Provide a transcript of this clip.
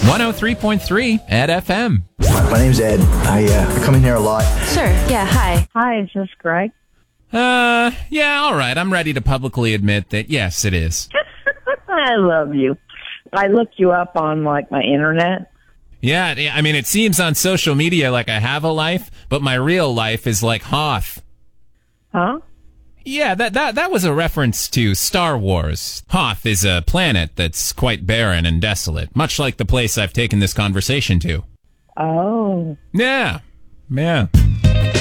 103.3 at FM. My name's Ed. I come in here a lot. Sure. Yeah. Hi. Hi, is this Greg? Yeah, all right. I'm ready to publicly admit that, yes, it is. I love you. I looked you up on, my internet. Yeah, I mean, it seems on social media like I have a life, but my real life is like Hoth. Huh? Yeah, that was a reference to Star Wars. Hoth is a planet that's quite barren and desolate, much like the place I've taken this conversation to. Oh. Yeah.